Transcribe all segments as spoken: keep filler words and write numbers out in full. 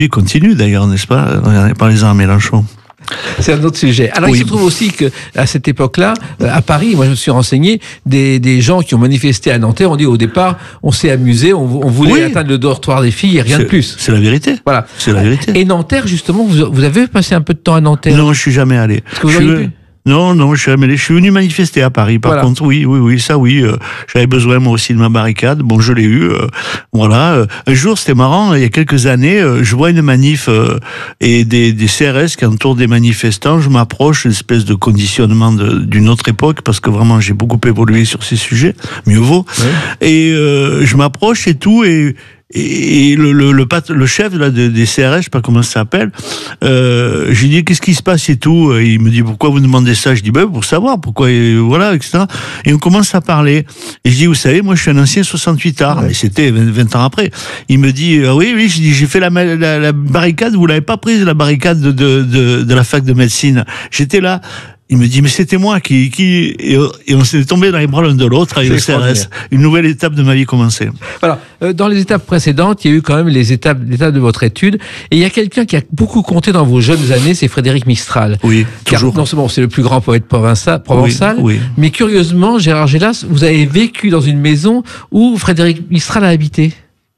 Il continue d'ailleurs, n'est-ce pas? Parlez-en à Mélenchon. C'est un autre sujet. Alors, oui. Il se trouve aussi qu'à cette époque-là, à Paris, moi je me suis renseigné, des, des gens qui ont manifesté à Nanterre ont dit au départ, on s'est amusé, on, on voulait oui. atteindre le dortoir des filles et rien de plus. C'est la vérité. Voilà. C'est la vérité. Et Nanterre, justement, vous, vous avez passé un peu de temps à Nanterre? Non, je suis jamais allé. Est-ce que vous je auriez suis... pu? Non, non, je suis jamais allé. Je suis venu manifester à Paris. Par voilà. contre, oui, oui, oui, ça, oui. Euh, j'avais besoin moi aussi de ma barricade. Bon, je l'ai eu. Euh, voilà. Euh, un jour, c'était marrant. Il y a quelques années, euh, je vois une manif euh, et des, des C R S qui entourent des manifestants. Je m'approche, une espèce de conditionnement de, d'une autre époque, parce que vraiment, j'ai beaucoup évolué sur ces sujets. Mieux vaut. Oui. Et euh, je m'approche et tout et Et le, le, le, le chef là, de, des C R S, je sais pas comment ça s'appelle, euh, j'ai dit qu'est-ce qui se passe et tout. Et il me dit pourquoi vous demandez ça? Je dis ben pour savoir pourquoi, et voilà, et cetera. Et on commence à parler. Et je dis vous savez, moi je suis un ancien soixante-huit art, ouais. mais c'était vingt ans après. Il me dit ah, oui oui, je dis j'ai fait la, la, la barricade, vous l'avez pas prise la barricade de, de, de, de la fac de médecine. J'étais là. Il me dit, mais c'était moi qui, qui, et, et on s'est tombé dans les bras l'un de l'autre avec le C R S. Une nouvelle étape de ma vie commençait. Alors, euh, dans les étapes précédentes, il y a eu quand même les étapes, l'étape de votre étude. Et il y a quelqu'un qui a beaucoup compté dans vos jeunes années, c'est Frédéric Mistral. Oui, toujours. Car, non seulement c'est le plus grand poète provençal, provençal oui, oui. mais curieusement, Gérard Gélas, vous avez vécu dans une maison où Frédéric Mistral a habité.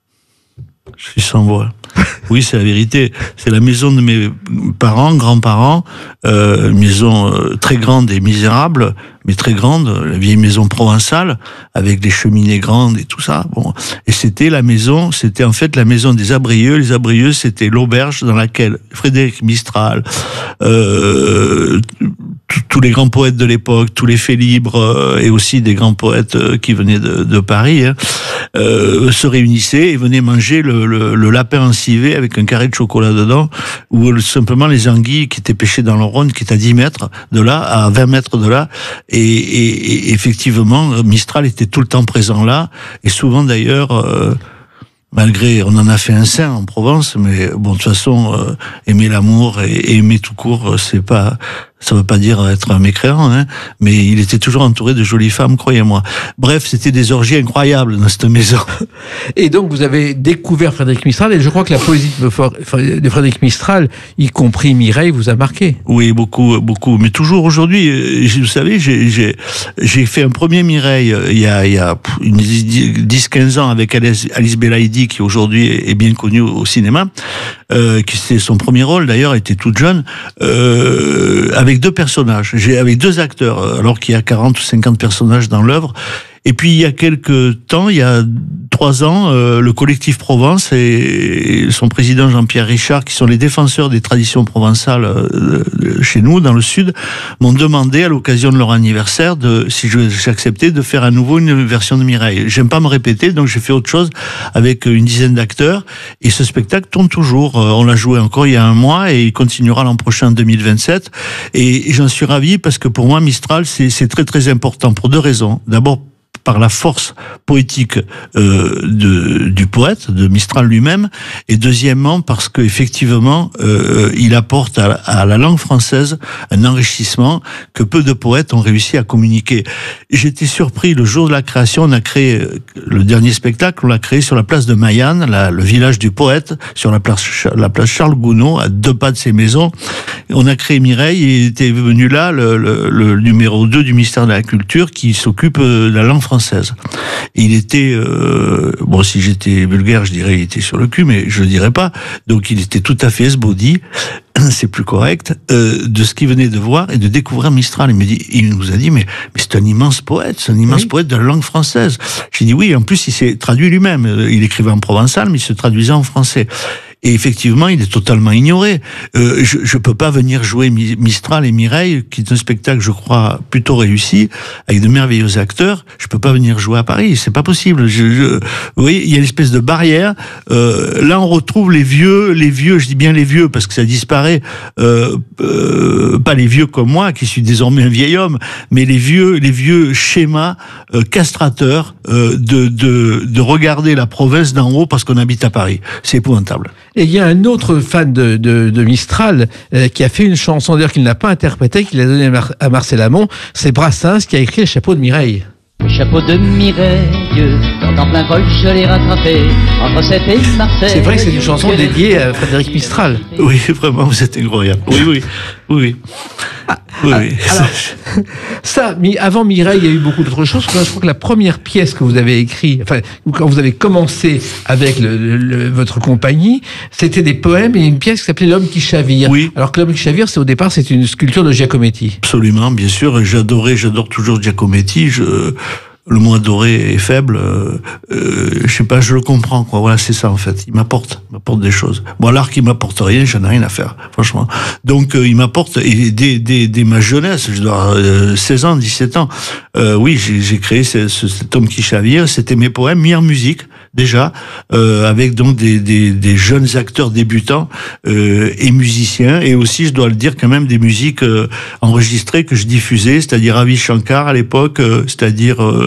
Je suis sans voix. Oui, c'est la vérité. C'est la maison de mes parents, grands-parents, euh, maison euh, très grande et misérable, mais très grande, la vieille maison provençale, avec des cheminées grandes et tout ça. Bon, et c'était la maison, c'était en fait la maison des Abrieux. Les Abrieux, c'était l'auberge dans laquelle Frédéric Mistral, euh, tous les grands poètes de l'époque, tous les faits libres euh, et aussi des grands poètes euh, qui venaient de, de Paris, hein, euh, se réunissaient et venaient manger le, le, le lapin en civet avec un carré de chocolat dedans, ou simplement les anguilles qui étaient pêchées dans le Rhône, qui est à dix mètres de là, à vingt mètres de là. Et, et, et effectivement, Mistral était tout le temps présent là, et souvent d'ailleurs... Euh, Malgré, on en a fait un saint en Provence, mais bon, de toute façon, euh, aimer l'amour et, et aimer tout court, c'est pas, ça veut pas dire être un mécréant, hein, mais il était toujours entouré de jolies femmes, croyez-moi. Bref, c'était des orgies incroyables dans cette maison. Et donc, vous avez découvert Frédéric Mistral, et je crois que la poésie de Frédéric Mistral, y compris Mireille, vous a marqué. Oui, beaucoup, beaucoup. Mais toujours aujourd'hui, vous savez, j'ai, j'ai, j'ai fait un premier Mireille il y a, il y a dix quinze ans avec Alice, Alice Belaïdi, qui aujourd'hui est bien connue au cinéma, euh, qui c'était son premier rôle d'ailleurs, elle était toute jeune, euh, avec deux personnages, j'ai avec deux acteurs, alors qu'il y a quarante ou cinquante personnages dans l'œuvre. Et puis il y a quelques temps, il y a trois ans, euh, le collectif Provence et son président Jean-Pierre Richard, qui sont les défenseurs des traditions provençales euh, chez nous, dans le Sud, m'ont demandé à l'occasion de leur anniversaire de, si j'acceptais de faire à nouveau une version de Mireille. J'aime pas me répéter, donc j'ai fait autre chose avec une dizaine d'acteurs. Et ce spectacle tourne toujours. On l'a joué encore il y a un mois et il continuera l'an prochain en deux mille vingt-sept. Et, et j'en suis ravi parce que pour moi, Mistral, c'est, c'est très très important pour deux raisons. D'abord, par la force poétique euh, de, du poète, de Mistral lui-même, et deuxièmement parce que effectivement euh, il apporte à, à la langue française un enrichissement que peu de poètes ont réussi à communiquer. J'étais surpris le jour de la création, on a créé le dernier spectacle, on l'a créé sur la place de Maillan, la, le village du poète, sur la place, la place Charles Gounod, à deux pas de ses maisons. On a créé Mireille et était venu là le, le, le numéro deux du ministère de la Culture qui s'occupe de la langue française. Et il était, euh, bon, si j'étais vulgaire, je dirais il était sur le cul, mais je le dirais pas. Donc il était tout à fait esbaudi, c'est plus correct, euh, de ce qu'il venait de voir et de découvrir Mistral. Il me dit, il nous a dit, mais, mais c'est un immense poète, c'est un immense oui. poète de la langue française. J'ai dit oui, en plus il s'est traduit lui-même. Il écrivait en provençal, mais il se traduisait en français. Et effectivement, il est totalement ignoré. Euh, je je peux pas venir jouer Mistral et Mireille, qui est un spectacle, je crois, plutôt réussi, avec de merveilleux acteurs. Je peux pas venir jouer à Paris, c'est pas possible. Je, je, vous voyez, il y a une espèce de barrière. Euh, là, on retrouve les vieux, les vieux. Je dis bien les vieux parce que ça disparaît. Euh, euh, pas les vieux comme moi, qui suis désormais un vieil homme, mais les vieux, les vieux schémas euh, castrateurs euh, de de de regarder la province d'en haut parce qu'on habite à Paris. C'est épouvantable. Et il y a un autre fan de, de, de Mistral euh, qui a fait une chanson, d'ailleurs qu'il n'a pas interprétée, qu'il a donnée à, Mar- à Marcel Amont, c'est Brassens qui a écrit Le chapeau de Mireille. Le chapeau de Mireille, quand en plein vol je l'ai rattrapé, entre Sète et Marseille. C'est vrai que c'est une chanson dédiée à Frédéric Mistral. Oui, vraiment, vous êtes incroyable. Oui, oui, oui, oui. Ah, oui, ah, oui. Alors, ça, avant Mireille, il y a eu beaucoup d'autres choses. Je crois que la première pièce que vous avez écrite, enfin, quand vous avez commencé avec le, le, votre compagnie, c'était des poèmes et une pièce qui s'appelait L'homme qui chavire. Oui. Alors que L'homme qui chavire, c'est au départ, c'est une sculpture de Giacometti. Absolument, bien sûr. J'adorais, j'adore toujours Giacometti. Je... Le mot adoré est faible, euh, euh, je sais pas, je le comprends, quoi. Voilà, c'est ça, en fait. Il m'apporte, il m'apporte des choses. Bon, l'art qui m'apporte rien, j'en ai rien à faire, franchement. Donc, euh, il m'apporte, et dès, dès, dès ma jeunesse, je dois avoir euh, seize ans, dix-sept ans, euh, oui, j'ai, j'ai créé ce, ce, cet homme qui chavire, c'était mes poèmes mis en musique, déjà, euh, avec donc des, des, des jeunes acteurs débutants, euh, et musiciens, et aussi, je dois le dire, quand même, des musiques euh, enregistrées que je diffusais, c'est-à-dire Ravi Shankar à l'époque, euh, c'est-à-dire... Euh,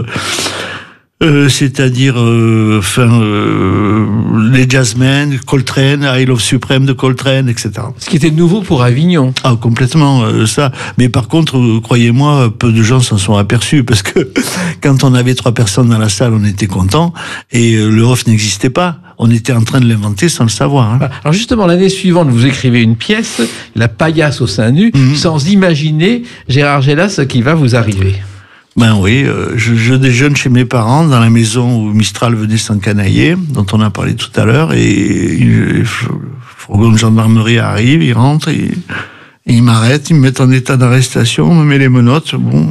Euh, c'est-à-dire, euh, enfin, euh, les Jazzmen, Coltrane, I Love Supreme de Coltrane, et cetera. Ce qui était nouveau pour Avignon. Ah, complètement, euh, ça. Mais par contre, euh, croyez-moi, peu de gens s'en sont aperçus, parce que quand on avait trois personnes dans la salle, on était content, et euh, le off n'existait pas. On était en train de l'inventer sans le savoir. Hein. Alors justement, l'année suivante, vous écrivez une pièce, La paillasse au sein nu, mmh. sans imaginer, Gérard Gélas, ce qui va vous arriver. Ben oui, euh, je, je déjeune chez mes parents dans la maison où Mistral venait s'encanailler, dont on a parlé tout à l'heure, et le fourgon de gendarmerie arrive, il rentre, et, et il m'arrête, il me met en état d'arrestation, me met les menottes, bon...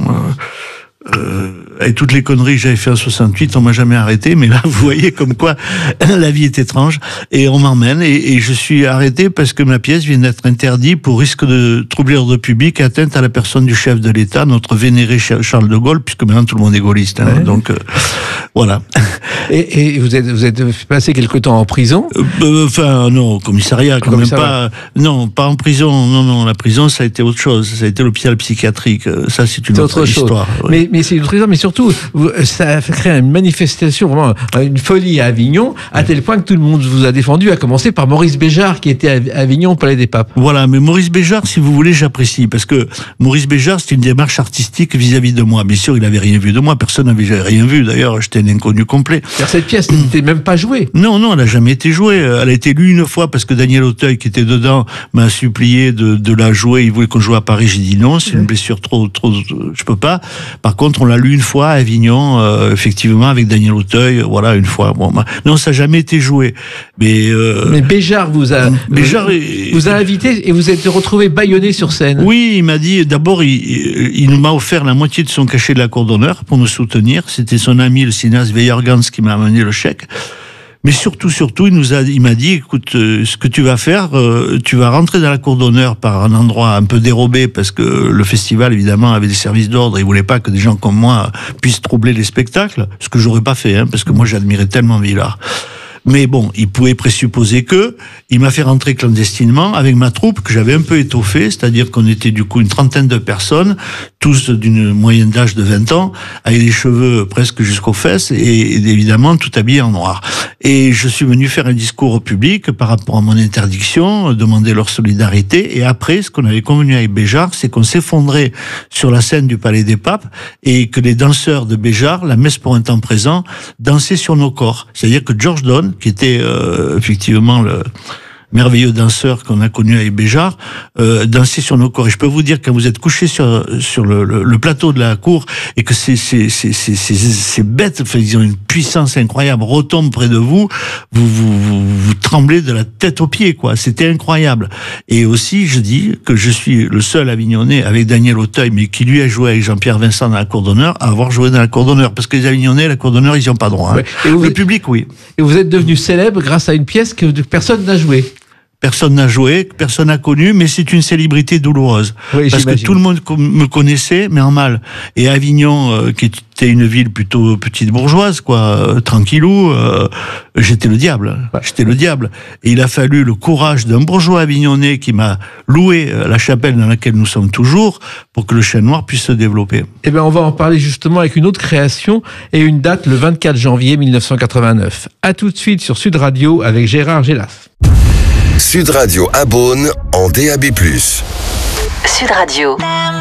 Euh, euh, avec toutes les conneries que j'avais fait en soixante-huit, on m'a jamais arrêté, mais là, vous voyez comme quoi la vie est étrange, et on m'emmène, et, et je suis arrêté parce que ma pièce vient d'être interdite pour risque de troubler l'ordre public, atteinte à la personne du chef de l'État, notre vénéré Charles de Gaulle, puisque maintenant tout le monde est gaulliste, hein, ouais. donc euh, voilà. Et, et vous êtes vous êtes passé quelque temps en prison? euh, Enfin non, au commissariat, quand commissariat. même pas. Non, pas en prison. Non, non, la prison, ça a été autre chose. Ça a été l'hôpital psychiatrique. Ça, c'est une c'est autre, autre histoire. Ouais. Mais, mais c'est une autre histoire. Mais surtout, ça a créé une manifestation, vraiment une folie à Avignon, à ouais. tel point que tout le monde vous a défendu, à commencer par Maurice Béjart, qui était à Avignon au Palais des Papes. Voilà, mais Maurice Béjart, si vous voulez, j'apprécie, parce que Maurice Béjart, c'était une démarche artistique vis-à-vis de moi. Bien sûr, il n'avait rien vu de moi. Personne n'avait rien vu. D'ailleurs, j'étais un inconnu complet. Alors, cette pièce n'était même pas jouée. Non, non, elle n'a jamais été jouée. Elle a été lue une fois parce que Daniel Auteuil, qui était dedans, m'a supplié de, de la jouer. Il voulait qu'on joue à Paris. J'ai dit non, c'est une blessure trop, trop, je peux pas. Par contre, on l'a lu une fois à Avignon, euh, effectivement, avec Daniel Auteuil. Voilà, une fois. Bon, bah, non, ça n'a jamais été joué. Mais, euh, Mais Béjart vous a, Béjart vous, vous a invité et vous êtes retrouvé bâillonné sur scène. Oui, il m'a dit, d'abord, il, il m'a offert la moitié de son cachet de la Cour d'honneur pour me soutenir. C'était son ami, le cinéaste Weyergans, qui m'a amené le chèque. Mais surtout, surtout, il nous a, il m'a dit, écoute, euh, ce que tu vas faire, euh, tu vas rentrer dans la cour d'honneur par un endroit un peu dérobé, parce que le festival, évidemment, avait des services d'ordre. Il voulait pas que des gens comme moi puissent troubler les spectacles, ce que j'aurais pas fait, hein, parce que moi, j'admirais tellement Villard. Mais bon, il pouvait présupposer que, il m'a fait rentrer clandestinement avec ma troupe que j'avais un peu étoffée, c'est-à-dire qu'on était du coup une trentaine de personnes, tous d'une moyenne d'âge de vingt ans, avec des cheveux presque jusqu'aux fesses et, et évidemment tout habillés en noir. Et je suis venu faire un discours au public par rapport à mon interdiction, demander leur solidarité, et après, ce qu'on avait convenu avec Béjart, c'est qu'on s'effondrait sur la scène du Palais des Papes et que les danseurs de Béjart, la messe pour un temps présent, dansaient sur nos corps. C'est-à-dire que George Donne, qui était euh, effectivement le merveilleux danseur qu'on a connu avec Béjart, euh, dansait sur nos corps. Et je peux vous dire, quand vous êtes couché sur sur le, le, le plateau de la cour et que ces ces ces ces, ces, ces bêtes, enfin, ils ont une puissance incroyable, retombent près de vous, vous vous, vous vous tremblez de la tête aux pieds, quoi. C'était incroyable. Et aussi, je dis que je suis le seul Avignonnais avec Daniel Auteuil, mais qui lui a joué avec Jean-Pierre Vincent dans la cour d'honneur, à avoir joué dans la cour d'honneur, parce que les Avignonnais, la cour d'honneur, ils n'y ont pas droit. Hein. Ouais. Et le êtes... public, oui. Et vous êtes devenu célèbre grâce à une pièce que personne n'a jouée. Personne n'a joué, personne n'a connu, mais c'est une célébrité douloureuse. Oui, parce j'imagine. Que tout le monde me connaissait, mais en mal. Et Avignon, euh, qui était une ville plutôt petite bourgeoise, quoi, euh, tranquillou, euh, j'étais le diable. Ouais. J'étais le diable. Et il a fallu le courage d'un bourgeois avignonnais qui m'a loué la chapelle dans laquelle nous sommes toujours pour que le Chêne Noir puisse se développer. Eh bien, on va en parler justement avec une autre création et une date, le vingt-quatre janvier mille neuf cent quatre-vingt-neuf. À tout de suite sur Sud Radio avec Gérard Gélas. Sud Radio à Beaune en D A B plus. Sud Radio.